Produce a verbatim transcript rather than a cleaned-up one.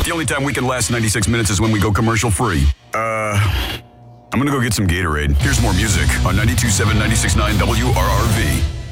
The only time we can last ninety-six minutes is when we go commercial free. Uh, I'm gonna go get some Gatorade. Here's more music on ninety-two point seven, ninety-six point nine W R R V.